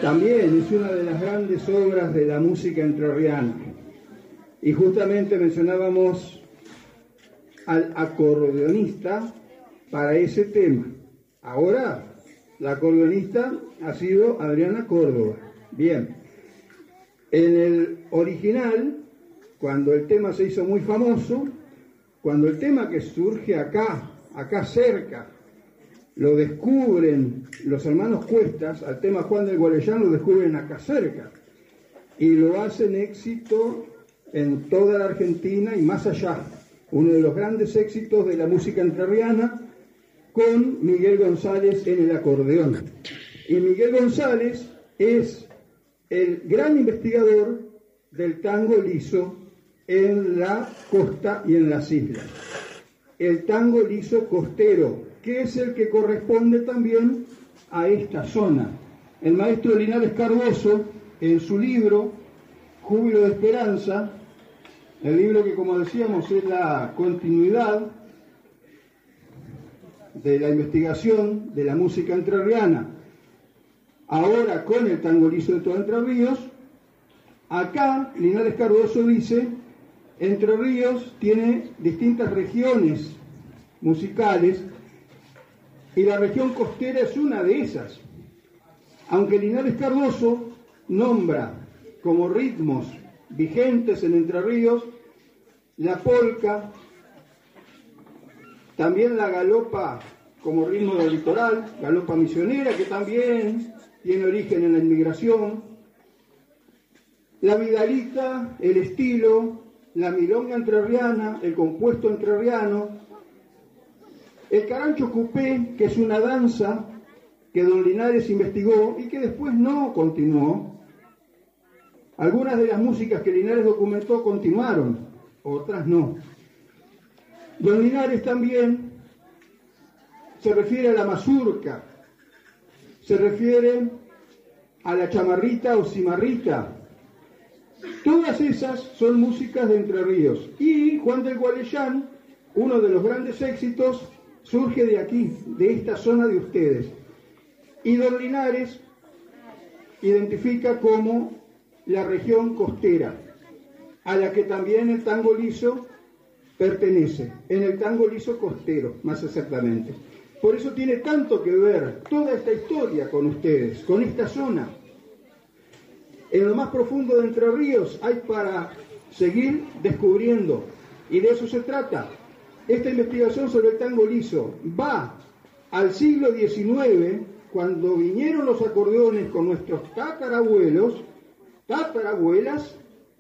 También es una de las grandes obras de la música entrerriana. Y justamente mencionábamos al acordeonista para ese tema. Ahora, la acordeonista ha sido Adriana Córdoba. Bien. En el original, cuando el tema se hizo muy famoso, cuando el tema que surge acá cerca, lo descubren los hermanos Cuestas, al tema Juan del Gualeyán lo descubren acá cerca, y lo hacen éxito en toda la Argentina y más allá. Uno de los grandes éxitos de la música entrerriana, con Miguel González en el acordeón. Y Miguel González es el gran investigador del tango liso en la costa y en las islas. El tango liso costero, que es el que corresponde también a esta zona. El maestro Linares Cardoso, en su libro Júbilo de Esperanza, el libro que, como decíamos, es la continuidad de la investigación de la música entrerriana, ahora con el tango liso de todo Entre Ríos, acá Linares Cardoso dice: Entre Ríos tiene distintas regiones musicales y la región costera es una de esas. Aunque Linares Cardoso nombra como ritmos vigentes en Entre Ríos la polca, también la galopa como ritmo del litoral, galopa misionera, que también tiene origen en la inmigración, la vidalita, el estilo, la milonga entrerriana, el compuesto entrerriano, el carancho cupé, que es una danza que don Linares investigó y que después no continuó. Algunas de las músicas que Linares documentó continuaron, otras no. Don Linares también se refiere a la mazurca, se refiere a la chamarrita o cimarrita. Todas esas son músicas de Entre Ríos. Y Juan del Gualeyán, uno de los grandes éxitos, surge de aquí, de esta zona de ustedes. Y don Linares identifica como la región costera, a la que también el tango liso pertenece, en el tango liso costero, más exactamente. Por eso tiene tanto que ver toda esta historia con ustedes, con esta zona. En lo más profundo de Entre Ríos hay para seguir descubriendo, y de eso se trata. Esta investigación sobre el tango liso va al siglo XIX, cuando vinieron los acordeones con nuestros tatarabuelos, tatarabuelas,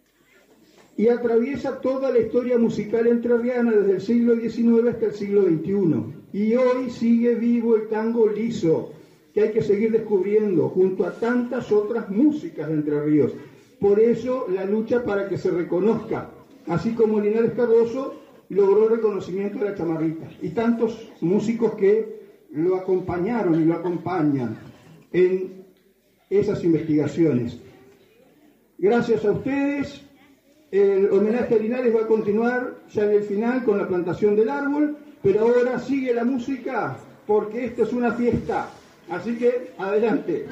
y atraviesa toda la historia musical entrerriana desde el siglo XIX hasta el siglo XXI. Y hoy sigue vivo el tango liso, que hay que seguir descubriendo junto a tantas otras músicas de Entre Ríos. Por eso la lucha para que se reconozca, así como Linares Cardoso logró el reconocimiento de la chamarrita, y tantos músicos que lo acompañaron y lo acompañan en esas investigaciones. Gracias a ustedes. El homenaje a Linares va a continuar ya en el final con la plantación del árbol, pero ahora sigue la música porque esta es una fiesta. Así que adelante.